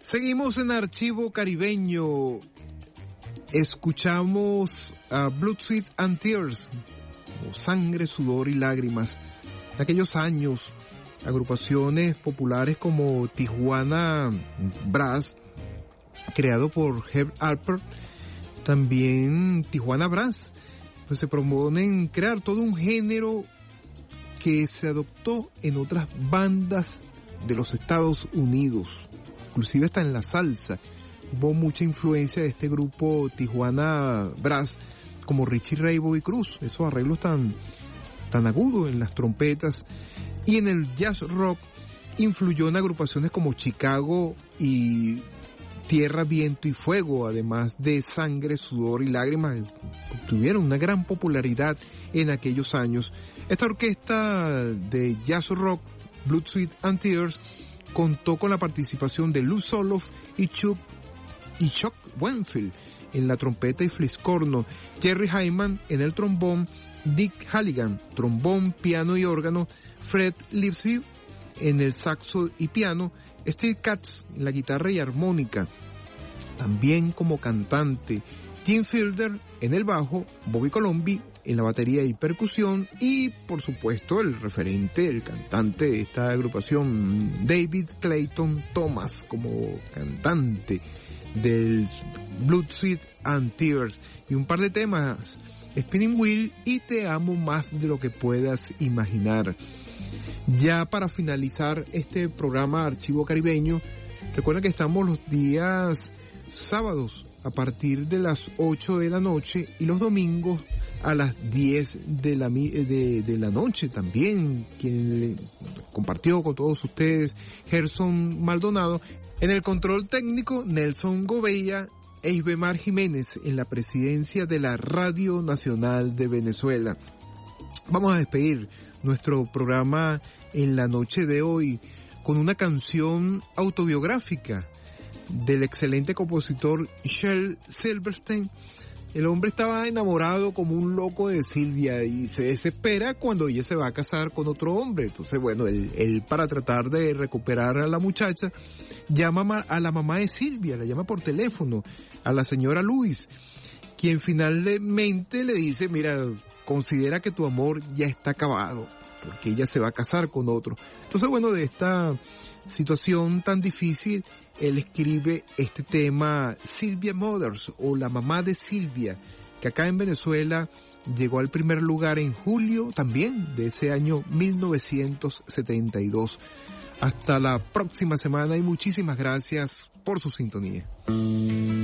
Seguimos en Archivo Caribeño. Escuchamos a Blood, Sweat and Tears, o Sangre, Sudor y Lágrimas. En aquellos años, agrupaciones populares como Tijuana Brass, creado por Herb Alpert, también Tijuana Brass, pues se proponen crear todo un género que se adoptó en otras bandas de los Estados Unidos, inclusive hasta en la salsa. Hubo mucha influencia de este grupo Tijuana Brass, como Richie Ray, Bobby Cruz, esos arreglos tan agudos en las trompetas. Y en el jazz rock influyó en agrupaciones como Chicago y Tierra, Viento y Fuego, además de Sangre, Sudor y Lágrimas, tuvieron una gran popularidad en aquellos años. Esta orquesta de jazz rock, Blood, Sweat and Tears, contó con la participación de Lou Soloff y Chuck Wenfield en la trompeta y fliscorno, Jerry Hyman en el trombón, Dick Halligan, trombón, piano y órgano, Fred Lipsy en el saxo y piano, Steve Katz en la guitarra y armónica, también como cantante, Jim Fielder en el bajo, Bobby Colombi en la batería y percusión, y por supuesto el referente, el cantante de esta agrupación, David Clayton Thomas, como cantante del Blood, Sweat and Tears, y un par de temas, Spinning Wheel y Te amo más de lo que puedas imaginar. Ya para finalizar este programa Archivo Caribeño, recuerda que estamos los días sábados a partir de las 8 de la noche y los domingos a las 10 de la noche también, quien compartió con todos ustedes, Gerson Maldonado. En el control técnico, Nelson Gobella e Isbemar Jiménez en la presidencia de la Radio Nacional de Venezuela. Vamos a despedir nuestro programa en la noche de hoy con una canción autobiográfica del excelente compositor Shel Silverstein. El hombre estaba enamorado como un loco de Silvia y se desespera cuando ella se va a casar con otro hombre. Entonces, bueno, él para tratar de recuperar a la muchacha, llama a la mamá de Silvia, la llama por teléfono, a la señora Luis, quien finalmente le dice, mira, considera que tu amor ya está acabado, porque ella se va a casar con otro. Entonces, bueno, de esta situación tan difícil, él escribe este tema, Sylvia Mothers, o La Mamá de Silvia, que acá en Venezuela llegó al primer lugar en julio también de ese año 1972. Hasta la próxima semana y muchísimas gracias por su sintonía.